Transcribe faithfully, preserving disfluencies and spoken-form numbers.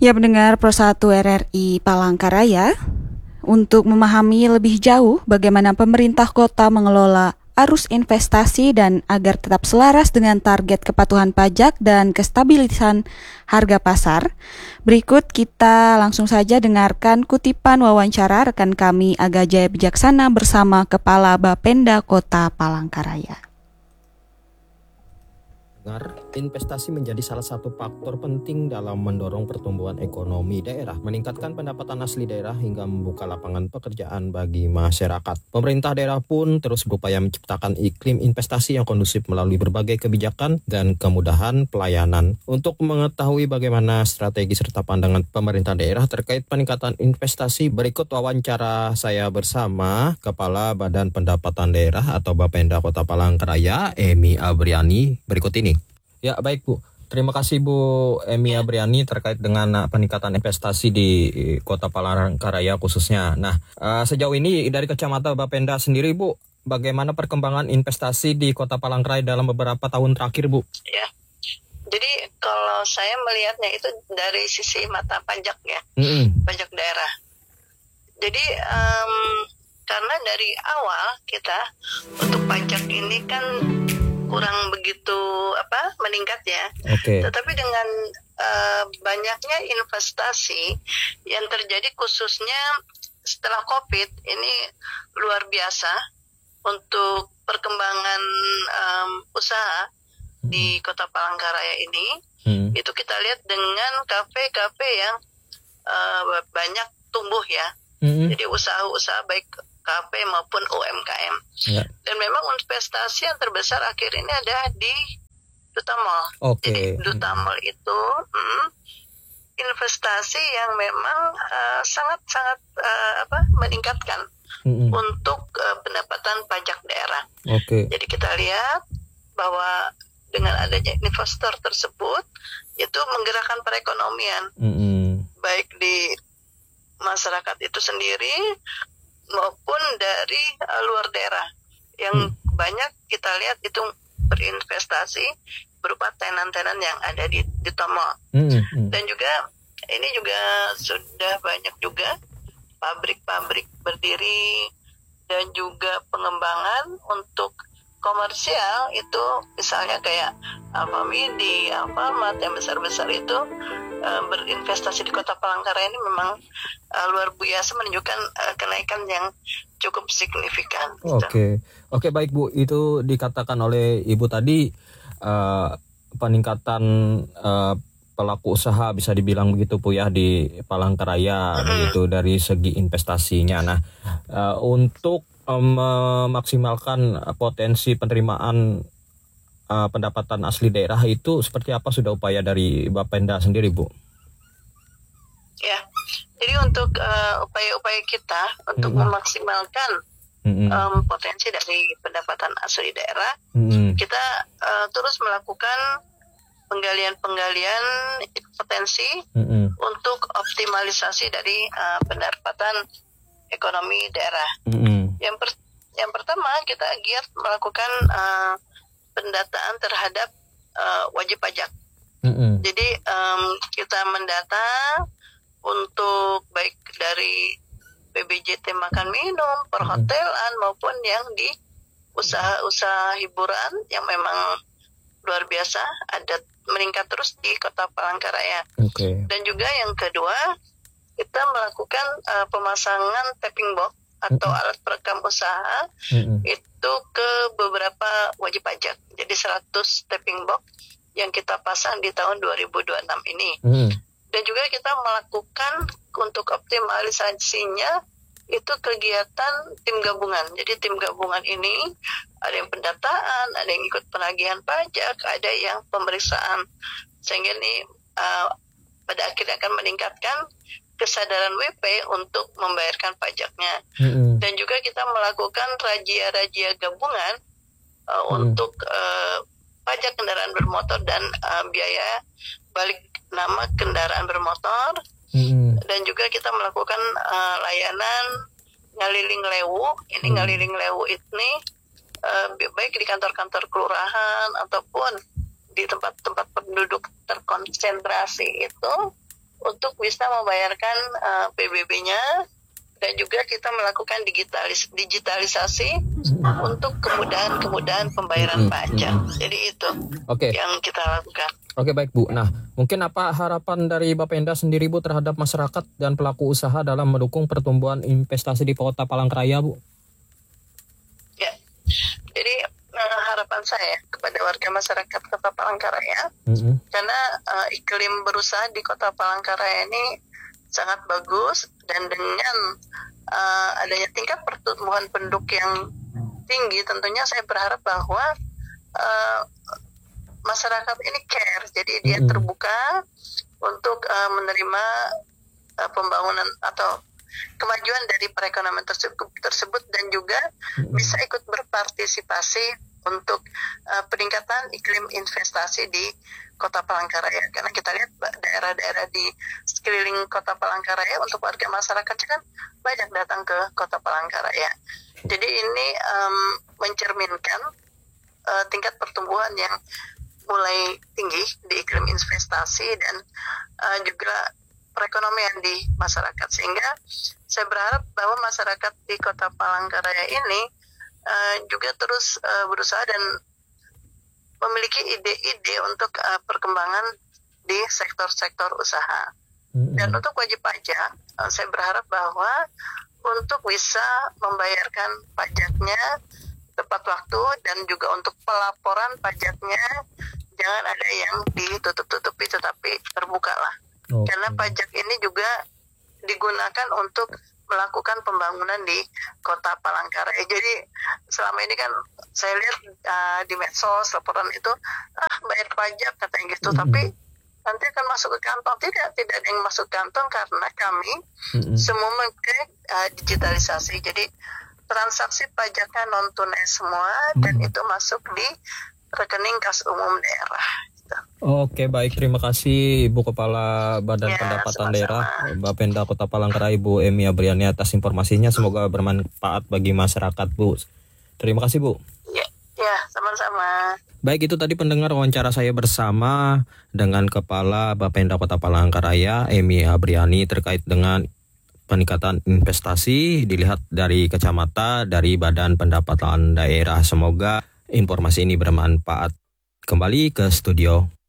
Ya, pendengar Pro satu R R I Palangkaraya, untuk memahami lebih jauh bagaimana pemerintah kota mengelola arus investasi dan agar tetap selaras dengan target kepatuhan pajak dan kestabilisan harga pasar, berikut kita langsung saja dengarkan kutipan wawancara rekan kami Aga Jaya Bijaksana bersama Kepala Bapenda Kota Palangkaraya. Investasi menjadi salah satu faktor penting dalam mendorong pertumbuhan ekonomi daerah, meningkatkan pendapatan asli daerah hingga membuka lapangan pekerjaan bagi masyarakat. Pemerintah daerah pun terus berupaya menciptakan iklim investasi yang kondusif melalui berbagai kebijakan dan kemudahan pelayanan. Untuk mengetahui bagaimana strategi serta pandangan pemerintah daerah terkait peningkatan investasi, berikut wawancara saya bersama Kepala Badan Pendapatan Daerah atau Bapenda Kota Palangkaraya, Emi Abriani, berikut ini. Ya, baik Bu. Terima kasih Bu Emi Abriani terkait dengan peningkatan investasi di Kota Palangkaraya khususnya. Nah, uh, sejauh ini dari kacamata Bapenda sendiri Bu, bagaimana perkembangan investasi di Kota Palangkaraya dalam beberapa tahun terakhir Bu? Ya, jadi kalau saya melihatnya itu dari sisi mata pajak ya, mm-hmm. pajak daerah. Jadi um, karena dari awal kita untuk pajak ini kan kurang begitu apa meningkat ya. Okay. Tetapi dengan uh, banyaknya investasi yang terjadi khususnya setelah COVID ini luar biasa untuk perkembangan um, usaha hmm. di Kota Palangkaraya ini. Hmm. Itu kita lihat dengan kafe-kafe yang uh, banyak tumbuh ya. Hmm. Jadi usaha-usaha baik kafe maupun U M K M. Ya. Dan memang investasi yang terbesar akhir ini ada di Duta Mall. Okay. Jadi Duta Mall itu hmm, investasi yang memang uh, sangat-sangat uh, apa meningkatkan mm-hmm. untuk uh, pendapatan pajak daerah. Okay. Jadi kita lihat bahwa dengan adanya investor tersebut itu menggerakkan perekonomian mm-hmm. baik di masyarakat itu sendiri maupun dari uh, luar daerah yang hmm. banyak kita lihat itu berinvestasi berupa tenan-tenan yang ada di di Mall. Hmm. Hmm. Dan juga ini juga sudah banyak juga pabrik-pabrik berdiri dan juga pengembangan untuk komersial itu misalnya kayak Alfamidi, Alfamart yang besar-besar itu uh, berinvestasi di Kota Palangkaraya ini memang uh, luar biasa menunjukkan uh, kenaikan yang cukup signifikan. Oke, gitu. Oke, okay, baik Bu, itu dikatakan oleh Ibu tadi uh, peningkatan uh, pelaku usaha bisa dibilang begitu Bu ya di Palangkaraya mm-hmm. begitu dari segi investasinya. Nah, uh, untuk memaksimalkan potensi penerimaan uh, pendapatan asli daerah itu seperti apa sudah upaya dari Bapenda sendiri Bu? Ya, jadi untuk uh, upaya-upaya kita untuk mm-hmm. memaksimalkan mm-hmm. um, potensi dari pendapatan asli daerah, mm-hmm. kita uh, terus melakukan penggalian-penggalian potensi mm-hmm. untuk optimalisasi dari uh, pendapatan ekonomi daerah. Mm-hmm. Yang per, yang pertama kita giat melakukan uh, pendataan terhadap uh, wajib pajak. Mm-hmm. Jadi um, kita mendata untuk baik dari B B J T makan minum, perhotelan mm-hmm. maupun yang di usaha-usaha hiburan yang memang luar biasa ada meningkat terus di Kota Palangkaraya. Okay. Dan juga yang kedua kita melakukan uh, pemasangan tapping box atau mm-hmm. alat perekam usaha mm-hmm. itu ke beberapa wajib pajak. Jadi seratus tapping box yang kita pasang di tahun dua ribu dua puluh enam ini. Mm-hmm. Dan juga kita melakukan untuk optimalisasinya itu kegiatan tim gabungan. Jadi tim gabungan ini ada yang pendataan, ada yang ikut penagihan pajak, ada yang pemeriksaan. Sehingga ini uh, pada akhirnya akan meningkatkan kesadaran W P untuk membayarkan pajaknya. Mm-hmm. Dan juga kita melakukan razia-razia gabungan uh, mm-hmm. untuk uh, pajak kendaraan bermotor dan uh, biaya balik nama kendaraan bermotor. Mm-hmm. Dan juga kita melakukan uh, layanan ngaliling lewu. Ini mm-hmm. ngaliling lewu ini uh, baik di kantor-kantor kelurahan ataupun di tempat-tempat penduduk terkonsentrasi itu untuk bisa membayarkan uh, P B B-nya, dan juga kita melakukan digitalis digitalisasi untuk kemudahan-kemudahan pembayaran pajak. Jadi itu Oke. yang kita lakukan. Oke, baik Bu. Nah, mungkin apa harapan dari Bapenda sendiri Bu terhadap masyarakat dan pelaku usaha dalam mendukung pertumbuhan investasi di Kota Palangkaraya, Bu? Ya, jadi uh, harapan saya kepada warga masyarakat Kota Palangkaraya, mm-hmm. karena uh, iklim berusaha di Kota Palangkaraya ini sangat bagus, dan dengan uh, adanya tingkat pertumbuhan penduduk yang tinggi, tentunya saya berharap bahwa uh, masyarakat ini care, jadi dia mm-hmm. terbuka untuk uh, menerima uh, pembangunan atau kemajuan dari perekonomian tersebut, tersebut dan juga mm-hmm. bisa ikut berpartisipasi untuk uh, peningkatan iklim investasi di Kota Palangkaraya. Karena kita lihat daerah-daerah di sekeliling Kota Palangkaraya untuk warga masyarakatnya kan banyak datang ke Kota Palangkaraya. Jadi ini um, mencerminkan uh, tingkat pertumbuhan yang mulai tinggi di iklim investasi dan uh, juga perekonomian di masyarakat. Sehingga saya berharap bahwa masyarakat di Kota Palangkaraya ini uh, juga terus uh, berusaha dan memiliki ide-ide untuk uh, perkembangan di sektor-sektor usaha. Mm-hmm. Dan untuk wajib pajak, uh, saya berharap bahwa untuk bisa membayarkan pajaknya tepat waktu dan juga untuk pelaporan pajaknya jangan ada yang ditutup-tutupi, tetapi terbukalah. Okay. Karena pajak ini juga digunakan untuk melakukan pembangunan di Kota Palangkaraya. Jadi selama ini kan saya lihat uh, di medsos laporan itu ah bayar pajak katanya gitu, mm-hmm. tapi nanti akan masuk ke kantong. Tidak, tidak ada yang masuk kantong karena kami mm-hmm. semua memakai uh, digitalisasi. Jadi transaksi pajaknya non tunai semua, mm-hmm. dan itu masuk di rekening kas umum daerah. Oke, baik, terima kasih Ibu Kepala Badan ya, Pendapatan sama-sama. Daerah Bapenda Kota Palangkaraya, Ibu Emi Abriani, atas informasinya. Semoga bermanfaat bagi masyarakat, Bu. Terima kasih, Bu. Ya, ya, sama-sama. Baik, itu tadi pendengar wawancara saya bersama dengan Kepala Bapenda Kota Palangkaraya, Emi Abriani, terkait dengan peningkatan investasi dilihat dari kacamata dari Badan Pendapatan Daerah. Semoga informasi ini bermanfaat. Kembali ke studio.